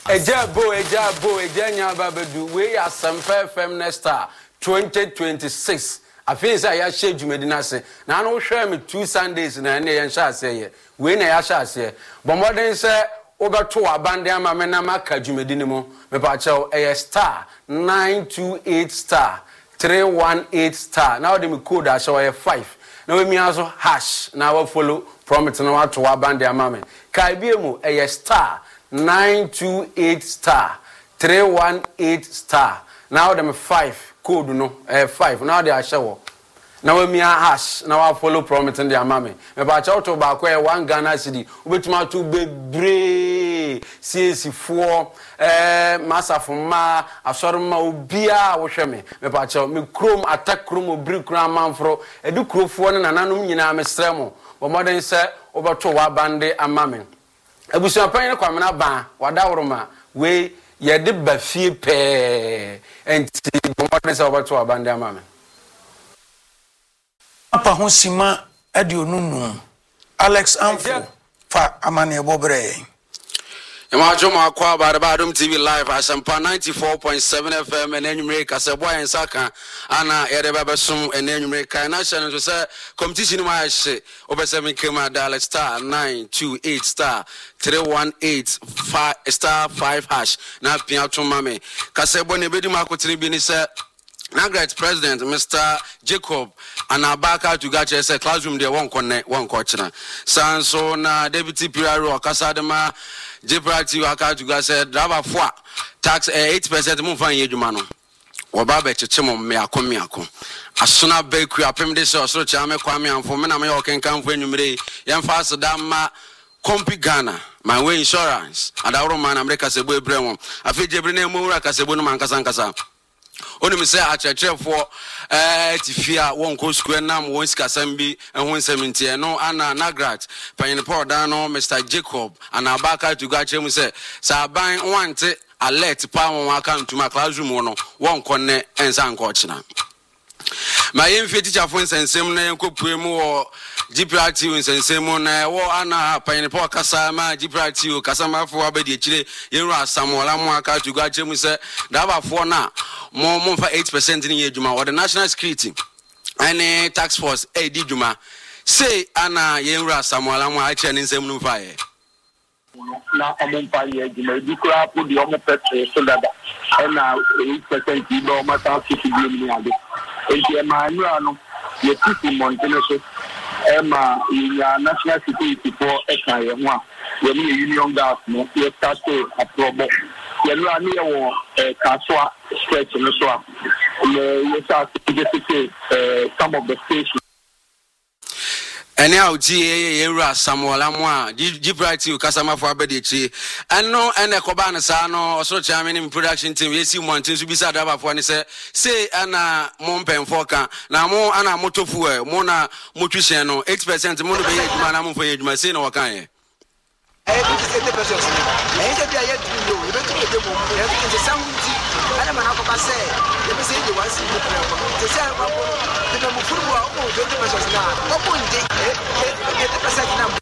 Eja nyaba bedu we Asempa FM next 2026. I feel say ya share dwumedi na se. Na no hwe me 2 Sundays na ne yen sha ase ye. We na ya sha ase. But modern say obeto abande ama me na maka dwumedi ni mo. Me pa chew star 928 star 318 star. Now the me code a show 5. Now we me also hash. Now we follow promise na wa to abande ama me. Kai bi mu star 928 star 318 star. Now them 5 code no 5. Now they are show. Now we hash. Now I follow promise and their mammy. Me ba chow to ba kwa 1 Ghana cedi. Ubetuma to bebre CAC4 massa fuma asorma obia wo hwe me. Me ba chow me chrome attack chrome obri kra manfro. Edu krofo ne nananom nyina me sremo. Bo modern say obeto wa bande amame. Ebusuapan ne kwamena ba wadawroma we ye de ba fie pe enti modern say obeto wa bande amame. Apa hosima adionunu Alex Amfo fa amane bobre Imajoma kwa Badum TV live Asempa 94.7 FM and enumere kasebo en saka ana yedebebe sum en enumere kai na channel to say competition ma hye obesemi kema dial star 928 star 318 star 5 hash na pia to mame kasebo ne bedi makotire bi ni say Nagret President Mr. Jacob Anabaka to get a classroom there one coachna. Sanso na Deputy Piraro Casadema Jeprati Waka to get said driver 4 tax 8% move on Yedumano. Wababe Chemo Meacomiaco. As soon as Bakery apem de so chame kwame and for mena can come for numere yan fast dama Compi Ghana my way insurance and our man America Sebo Bremo. I feel Jebrine Mura Casebo man Casancasa. Oni me say a church for tifia won ko square nam won skasambi and 170 no ana Nagrat pan Paul Dano Mr. Jacob and Abaka to gache mu say saban wante alert pa won account to my classroom no won konne ensa nko china my infant teacher for nsensem na enko puemu o GPRT nsensem na wo ana pan Paul kasama GPRT o kasama fo abedi chire yenru asamola mu aka to gache mu say daba fo na more for 8% in Yejuma or the national security and tax force Juma say Anna Yenra Samuel Achen in Semnu Fire. Now I'm on fire, you crap with the homo petrol so that and now 8% you know matter 50 million. And the Emmanuel, your people Montenegro, Emma in your national security for Ekaya, when you union gas, no, you start to a problem. You are near Kaswa stretch in the swamp. You start to get some of the stations. And now, G.A. Samuel Amwa, Gibraltar, Casama for Abedici, and no, and a Cobana Sano, or so charming in production team, yes, you want to be sad about one, say, Anna Mompen Foka, now more Anna Motofu, Mona Mutusiano, 8% more Manam for Yedmasino or Kanye. I have to say the person. I hate to yet to know. You don't get the moment. Everything is something. I don't know how to say. Let me say the ones in the prayer. The same the football, 20% now. Open get the percent number.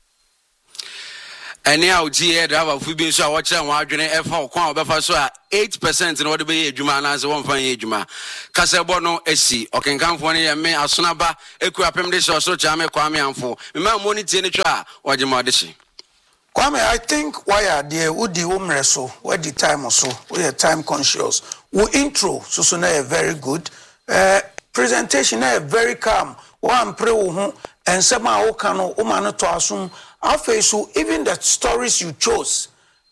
And now, GA driver, if we be so watching, we're doing F4, 8% in order to be Juma as 1 for Juma. Casabono, SC, or can come for me, as soon as Equipem this or so, Chame Kwame and for. Remember, money to the trial or Jumadishi. Kwame, I think why are there would the home wrestle, where the time or so, we are time conscious. We intro, so very good. Presentation very calm. One pray and some okano umano to assume so even the stories you chose,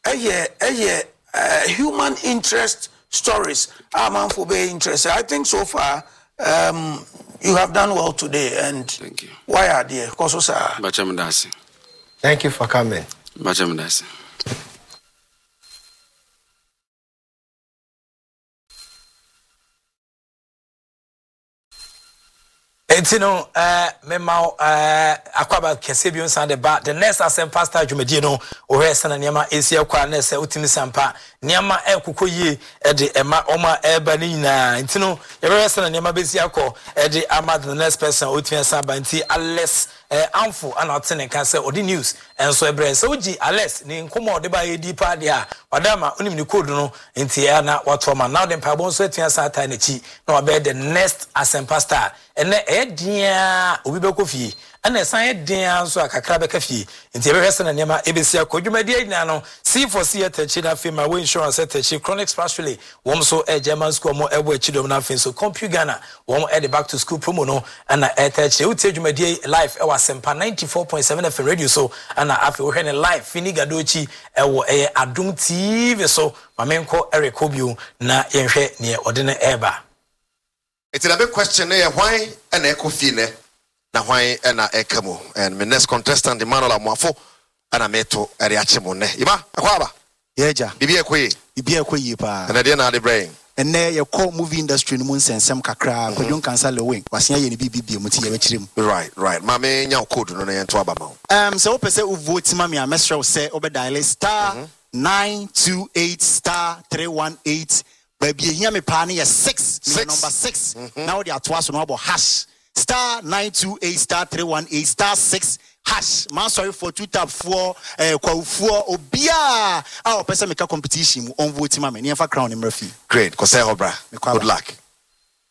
human interest stories. I'm for being interested. I think so far you have done well today, and thank you. Why are there? Thank you for coming. Etino mema akwaba kese bi onsan de ba the next asem pastor Dwumedi no o he sana niam esia kwa na se utimi sampa niama ekoko yie ede ema oma eba ni nyina ntino yɛbɛhwɛ sɛ niama besi akɔ ede ama the next person otua saba nti Alex amfo ana ɔtene ka sɛ odi news enso ebrɛ sɛ ogi Alex ni nkomo ɔde ba yɛ di pa de a wadama onim ni code no nti ya na watoma now den pabo nso atua sa ata na chi na ɔbɛ the next asempa star ene dia obi bɛkɔ fie ana san dia nso akakra bɛka fie nti yɛbɛhwɛ sɛ na niama ebesi akɔ dwumadi nyina no C4C atachi na fema we insurance atachi Chronic Spatially wɔm so German school mo ɛbɔ achi dom na fin so CompuGhana wɔm ɛde back to school promo no ana atachi utie dwumadi live ɛwɔ Asempa 94.7 FM radio so ana afi wo hwɛ ne live fini gadochi ɛwɔ ɛyɛ Adum TV so mamenko Eric Obio na yɛhwɛ ne ɔde ne ɛba. It's a big question there why an echo fine na why an ekamo and my next contestant Emmanuel Amuafo and I met to Ariachimo ne Ima akwaba yeja bibi ekwe pa and I na the brain and ne ye call movie industry no mun sensem kakra kwadwon kansa le wing wasia ye ne bibi mu ti ye bekyerem right mame nya code no na ye to aba ma so pese u vote ma me a mesra say obe dial star 928 star 318 baby here me pa ne 6 number 6 now the atwa no about hash star 928 star 318 star 6 hash man sorry for 2 tab 4 kwaufuo obia a opese meka competition on vote ma me ne fa crown mrafi great ko say obra good luck.